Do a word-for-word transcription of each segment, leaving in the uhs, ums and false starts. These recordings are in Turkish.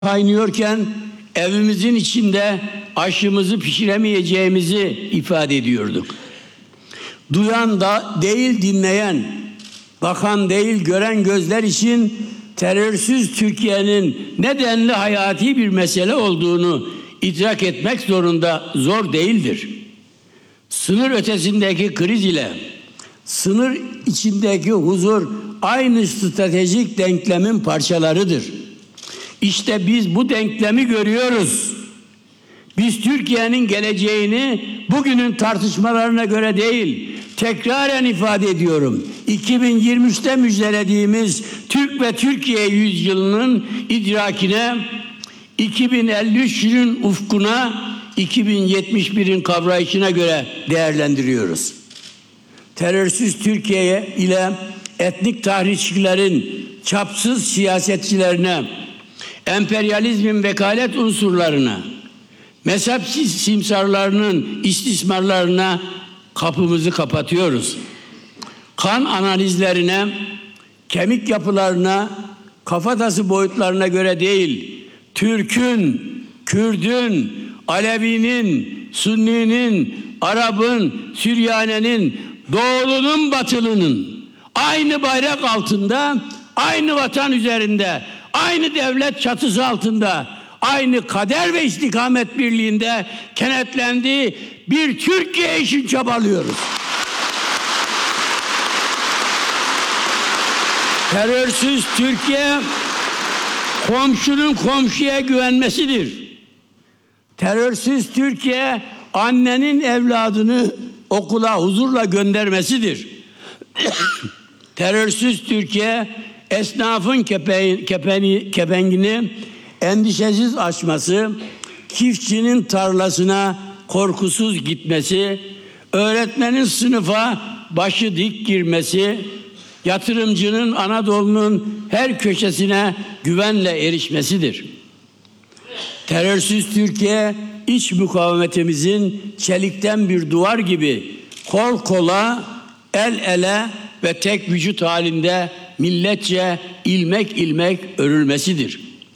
kaynıyorken evimizin içinde aşımızı pişiremeyeceğimizi ifade ediyorduk. Duyan da değil dinleyen, bakan değil gören gözler için terörsüz Türkiye'nin nedenli hayati bir mesele olduğunu idrak etmek zorunda zor değildir. Sınır ötesindeki kriz ile sınır içindeki huzur aynı stratejik denklemin parçalarıdır. İşte biz bu denklemi görüyoruz. Biz Türkiye'nin geleceğini bugünün tartışmalarına göre değil, tekraren ifade ediyorum. iki bin yirmi üçte müjdelediğimiz Türk ve Türkiye yüzyılının idrakine, iki bin elli üçün ufkuna, iki bin yetmiş birin kavrayışına göre değerlendiriyoruz. Terörsüz Türkiye ile etnik tahrişçilerin çapsız siyasetçilerine, emperyalizmin vekalet unsurlarına, mezhep simsarlarının istismarlarına kapımızı kapatıyoruz. Kan analizlerine, kemik yapılarına, kafatası boyutlarına göre değil, Türk'ün, Kürd'ün, Alevi'nin, Sünni'nin, Arap'ın, Süryani'nin, Doğulu'nun, Batılı'nın aynı bayrak altında, aynı vatan üzerinde, aynı devlet çatısı altında, aynı kader ve istikamet birliğinde kenetlendiği bir Türkiye için çabalıyoruz. Terörsüz Türkiye, komşunun komşuya güvenmesidir. Terörsüz Türkiye, annenin evladını okula huzurla göndermesidir. Terörsüz Türkiye, esnafın kepe, kepeni, kepengini endişesiz açması, çiftçinin tarlasına korkusuz gitmesi, öğretmenin sınıfa başı dik girmesi, yatırımcının Anadolu'nun her köşesine güvenle erişmesidir. Terörsüz Türkiye, iç mukavemetimizin çelikten bir duvar gibi kol kola, el ele ve tek vücut halinde milletçe ilmek ilmek örülmesidir.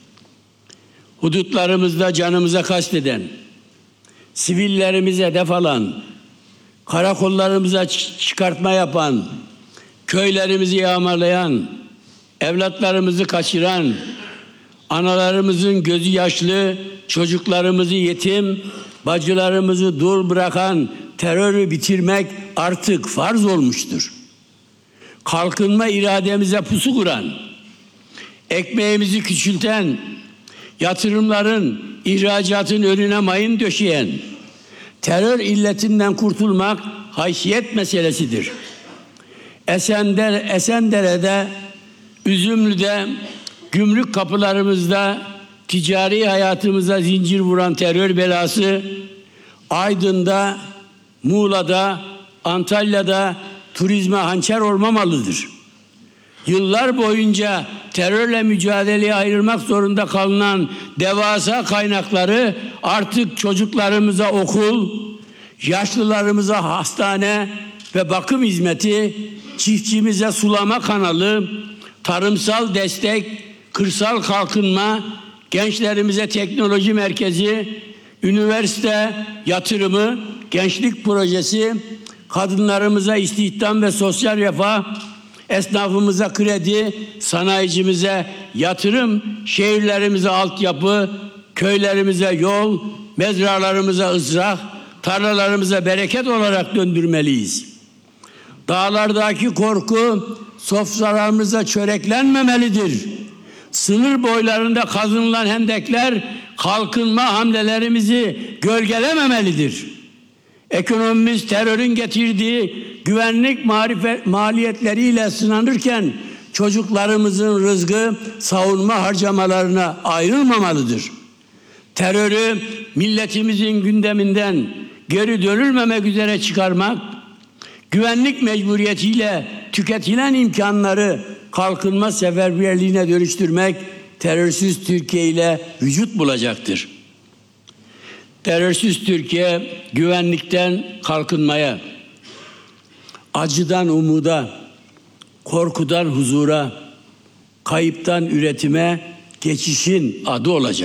Hudutlarımızda canımıza kasteden, sivillerimize hedef alan, karakollarımıza çıkartma yapan, köylerimizi yağmalayan, evlatlarımızı kaçıran, analarımızın gözü yaşlı, çocuklarımızı yetim, bacılarımızı dul bırakan terörü bitirmek artık farz olmuştur. Kalkınma irademize pusu kuran, ekmeğimizi küçülten, yatırımların, ihracatın önüne mayın döşeyen, terör illetinden kurtulmak haysiyet meselesidir. Esender, Esendere'de, Üzümlü'de, gümrük kapılarımızda, ticari hayatımıza zincir vuran terör belası, Aydın'da, Muğla'da, Antalya'da turizme hançer olmamalıdır. Yıllar boyunca terörle mücadeleye ayırmak zorunda kalınan devasa kaynakları artık çocuklarımıza okul, yaşlılarımıza hastane ve bakım hizmeti, çiftçimize sulama kanalı, tarımsal destek, kırsal kalkınma, gençlerimize teknoloji merkezi, üniversite yatırımı, gençlik projesi, kadınlarımıza istihdam ve sosyal refah, esnafımıza kredi, sanayicimize yatırım, şehirlerimize altyapı, köylerimize yol, mezralarımıza ızrak, tarlalarımıza bereket olarak döndürmeliyiz. Dağlardaki korku sofralarımıza çöreklenmemelidir. Sınır boylarında kazınılan hendekler kalkınma hamlelerimizi gölgelememelidir. Ekonomimiz terörün getirdiği güvenlik marifet, maliyetleriyle sınanırken çocuklarımızın rızkı savunma harcamalarına ayrılmamalıdır. Terörü milletimizin gündeminden geri dönülmemek üzere çıkarmak, güvenlik mecburiyetiyle tüketilen imkanları kalkınma seferberliğine dönüştürmek terörsüz Türkiye ile vücut bulacaktır. Terörsüz Türkiye güvenlikten kalkınmaya, acıdan umuda, korkudan huzura, kayıptan üretime, geçişin adı olacak.